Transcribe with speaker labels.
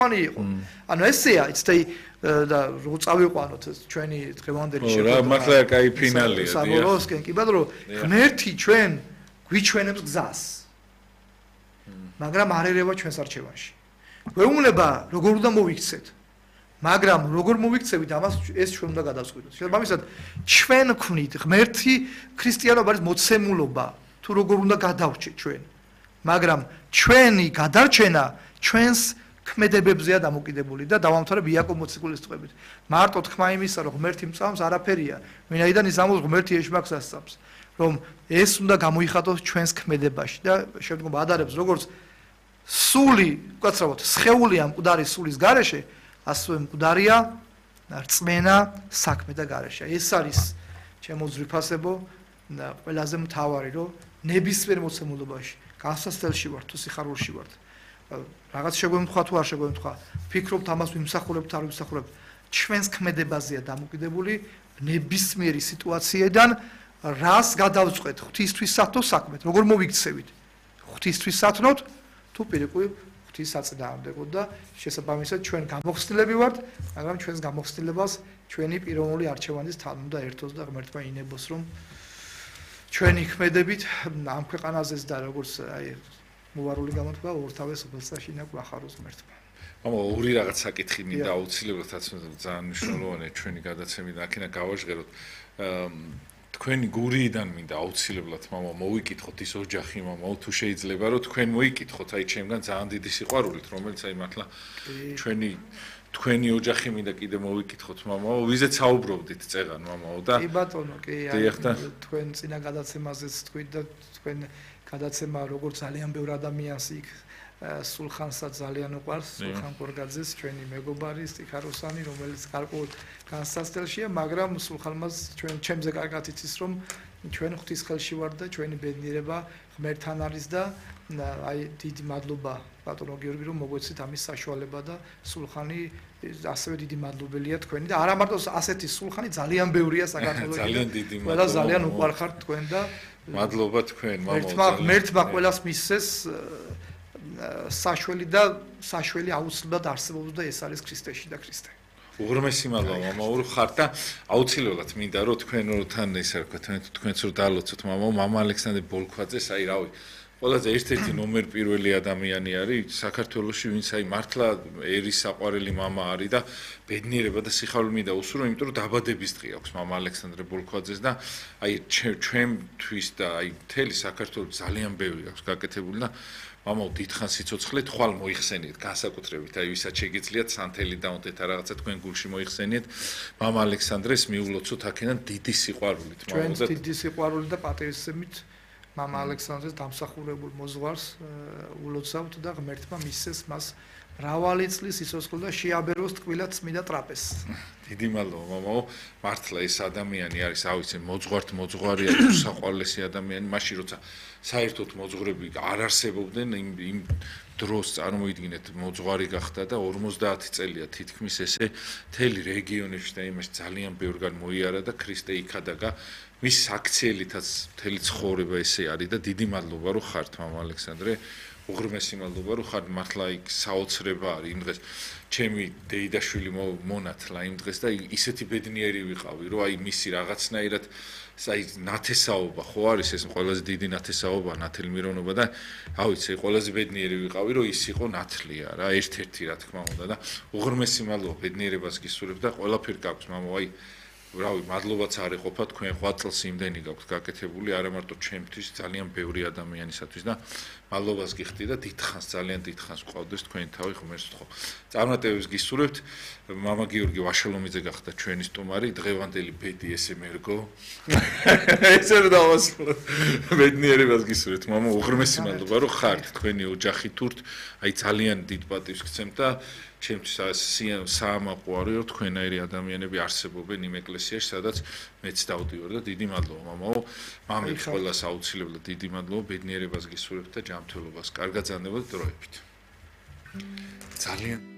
Speaker 1: იყო. ანუ ესეა, იცი და რო წავიყვანოთ ჩვენი დღევანდელი
Speaker 2: შეხვედრა. მართლა კაი ფინალია.
Speaker 1: საბოლოოსკენ კი ბატონო, ღმერთი ჩვენ გვიჩვენებს გზას. მაგრამ არ ერევა ჩვენს არჩევანში. გვეუბნება როგორ უნდა მოვიქცეთ. მაგრამ როგორ მოვიქცევით ამას ეს ჩვენ უნდა გადავწყვიტოთ. შესაბამისად ჩვენ ვქვნით ღმერთი ქრისტიანობა არის მოცემულობა თუ როგორ უნდა გადავრჩეთ ჩვენ. მაგრამ ჩვენი გადარჩენა ჩვენს ქმედებებზეა დამოკიდებული და დავამთავრებ იაკობ მოციქულის წყობით. მარტო თქმა იმისა, რომ ღმერთი მწამს, არაფერია. ვინაიდან ის ამბობს ღმერთი ეშმაკს ასწამს, რომ ეს უნდა გამოიხატოს ჩვენს ქმედებაში და შემდგომ ადარებს როგორც სული, უკაცრავად, სხეულია მკვდარი სულის გარეშე, ასევე მკვდარია რწმენა საქმე და გარეშე. ეს არის ჩემო ძვირფასებო და ყველაზე მთავარი, რომ ნებისმიერ მოცემულობაში, განსაცდელში ვართ თუ სიხარულში ვართ. რაღაც შეგვემთხვა თუ არ შეგვემთხვა, ფიქრობთ ამას ვიმსახურებთ, არ ვიმსახურებთ. ჩვენს ქმედებაზეა დამოკიდებული ნებისმიერი სიტუაციიდან რას გადავწყვეტ ღვთისთვისათო საქმეთ, როგორ მოვიქცევით. ღვთისთვისათნოთ თუ პირიქული ღვთისაწინააღმდეგოდ და შესაბამისად ჩვენ გამოხსნილები ვართ, მაგრამ ჩვენს გამოხსნილებას ჩვენი პიროვნული არჩევანის თან უნდა ერთოს და ღმერთმა ინებოს, რომ ჩვენი ქმედებით ამ ქვეყანაზეც და როგორც აი მოვარული გამოთქვა ორთავე სოფელსაში ნაგვახაროს ღმერთმა.
Speaker 2: ორი რაღაც საკითხი მინდა აუცილებლად ძალიან მნიშვნელოვანია ჩვენი გადაცემიდან აქენა გავაჟღეროთ. თქვენი გურიიდან მინდა აუცილებლად მოვიკითხოთ ის ოჯახი თუ შეიძლება რომ თქვენ მოიკითხოთ აი ჩემგან ძალიან დიდი სიყვარულით რომელიც აი მართლა თქვენი ოჯახი მინდა კიდე მოვიკითხოთ ვიზეც საუბრობდით წეღან და
Speaker 1: კი ბატონო კი თქვენ წინა გადაცემაზეც თქვით და თქვენ გადაცემა როგორც ძალიან ბევრ ადამიანს იქ სულხანსა ძალიან უყვარს სულხან კორგაძეს ჩვენი მეგობარი სტიხაროსანი რომელიც გარკვეულ განსაცდელშია მაგრამ სულხანმას ჩემზე კარგად იცის რომ ჩვენ ღვთის ხელში ვარ და ჩვენი ბედნიერება ღმერთთან არის და აი დიდი მადლობა ბატონო გიორგი რომ მოგვეცით ამის საშუალება და სულხანი ასევე დიდი მადლობელია თქვენი და არა მარტო ასეთი სულხანი ძალიან ბევრია საქართველოში
Speaker 2: ძალიან დიდი
Speaker 1: მადლობა ძალიან უყვარხართ თქვენ და
Speaker 2: მადლობა თქვენ
Speaker 1: ღმერთმა ყველას მისცეს საშველი და საშველი აუცილებლად არსებობს და ეს არის ქრისტეში და ქრისტე.
Speaker 2: უღრმესი მადლობა მამაურ ხართ და აუცილებლად მინდა რომ თქვენთან ისე ვქოთ თქვენც რომ დაალოცოთ მამა ალექსანდრე ბოლქვაძეს აი რავი ყველაზე ერთ-ერთი ნომერ პირველი ადამიანი არის საქართველოში ვინც აი მართლა ერის საყვარელი მამა არის და ბედნიერება და სიხარული მინდა უსურვო იმიტომ რომ დაბადების დღე აქვს მამა ალექსანდრე ბოლქვაძეს და აი ჩვენთვის და აი მთელი საქართველოს ძალიან ბევრი აქვს გაკეთებული და მამაო დიდხან სიცოცხლე თვალ მოიხსენიეთ განსაკუთრებით აი ვისაც შეგიძლიათ სანთელი დაუნდეთ რაღაცა თქვენ გულში მოიხსენიეთ მამა ალექსანდრეს მიულოცოთ აქედან დიდი სიყვარულით
Speaker 1: ჩვენ დიდი სიყვარული და პატივისცემით მამა ალექსანდრეს დამსახურებულ მოძღვარს ულოცავთ და ღმერთმა მისცეს მას მრავალი წლის სიცოცხლე და შეაბეროს ტკბილად წმინდა ტრაპეზს
Speaker 2: დიდი მადლობა მამაო მართლა ეს ადამიანი არის ავიცი მოძღვარია საყვარლესი ადამიანი მაშინ როცა საერთოდ მოძღვრები არ არსებობდნენ იმ დროს წარმოიდგინეთ მოძღვარი გახდა და 50 წელია თითქმის ესე მთელი რეგიონებში და იმაში ძალიან ბევრგან მოიარა და ქრისტე იქადაგა მის აქციელითაც მთელი ცხოვრება ესე არის და დიდი მადლობა რომ ხართ მამა ალექსანდრე უღრმესი მადლობა რომ ხართ მართლა იქ საოცრება არის იმ დღეს ჩემი დეიდაშვილი მონათლა იმ დღეს და ისეთი ბედნიერი ვიყავი რომ აი მისი რაღაცნაირად აი ნათესაობა ხო არის ეს ყველაზე დიდი ნათესაობა ნათელმირონობა და ავიცი ყველაზე ბედნიერი ვიყავი რომ ის იყო ნათლია რა ერთ-ერთი რა თქმა უნდა და უღრმესი მადლობა ბედნიერებას გისურვებ და ყველაფერი გაქვს მამო აი რავი მადლობაც არ ეყოფა თქვენ 8 წელს იმდენი გაქვთ გაკეთებული არა მარტო ჩემთვის ძალიან ბევრი ადამიანისათვის და მადლობას გიხდი და დიდხანს ძალიან დიდხანს ვყავდეს თქვენი თავი ღმერთს ვთხოვ წარმატებებს გისურვებთ მამა გიორგი ვაშალომიძე გახდა ჩვენი სტუმარი დღევანდელი ბედი ესე მერგო ესე რომ დავასრულოთ ბედნიერებას გისურვებთ მამა უღრმესი მადლობა რომ ხართ თქვენი ოჯახი თურთ აი ძალიან დიდ პატივს გცემთ და ჩემთვის საამაყო არის რომ თქვენაირი ადამიანები არსებობენ იმ ეკლესიაში სადაც მეც დავდივარ და დიდი მადლობა მამაო მამებს ყველას აუცილებლად დიდი მადლობა ბედნიერებას გისურვებთ და ჯანმრთელობას კარგად ზანდებოდეთ დროებით ძალიან